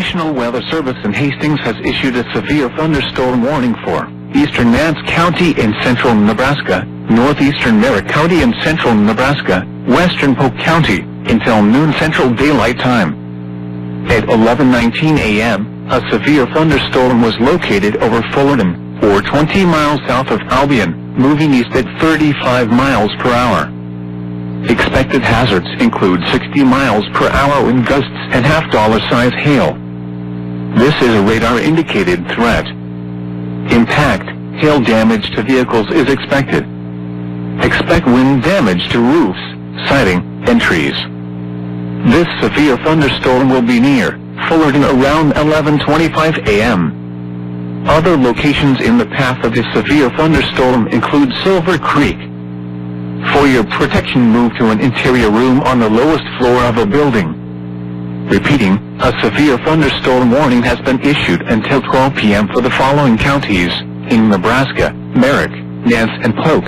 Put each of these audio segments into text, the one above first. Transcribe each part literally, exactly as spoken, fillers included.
National Weather Service in Hastings has issued a severe thunderstorm warning for eastern Nance County in central Nebraska, northeastern Merritt County in central Nebraska, western Polk County, until noon Central Daylight Time. At eleven nineteen a m, a severe thunderstorm was located over Fullerton, or twenty miles south of Albion, moving east at thirty-five miles per hour. Expected hazards include sixty miles per hour wind gusts and half-dollar size hail. This is a radar-indicated threat. Impact, hail damage to vehicles is expected. Expect wind damage to roofs, siding, and trees. This severe thunderstorm will be near Fullerton around eleven twenty-five a m Other locations in the path of this severe thunderstorm include Silver Creek. For your protection, move to an interior room on the lowest floor of a building. Repeating, a severe thunderstorm warning has been issued until twelve p m for the following counties in Nebraska: Merritt, Nance, and Polk.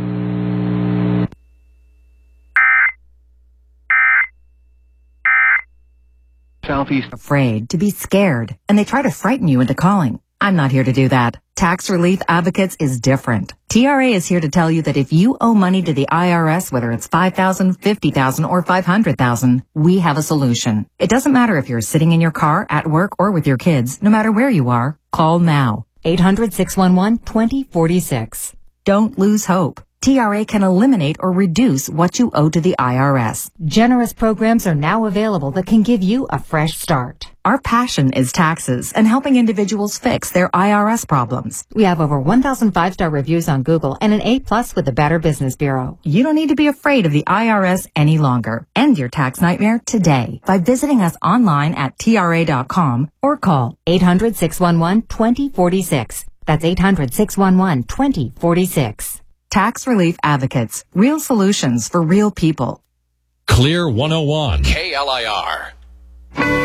Southeast. Afraid to be scared, and they try to frighten you into calling. I'm not here to do that. Tax Relief Advocates is different. T R A is here to tell you that if you owe money to the I R S, whether it's five thousand dollars, fifty thousand dollars, or five hundred thousand dollars, we have a solution. It doesn't matter if you're sitting in your car, at work, or with your kids. No matter where you are, call now. eight hundred, six one one, two zero four six. Don't lose hope. T R A can eliminate or reduce what you owe to the I R S. Generous programs are now available that can give you a fresh start. Our passion is taxes and helping individuals fix their I R S problems. We have over one thousand five-star reviews on Google and an A plus with the Better Business Bureau. You don't need to be afraid of the I R S any longer. End your tax nightmare today by visiting us online at T R A dot com or call eight hundred, six one one, two zero four six. That's eight hundred, six one one, two zero four six. Tax Relief Advocates. Real solutions for real people. Clear one oh one. K L I R.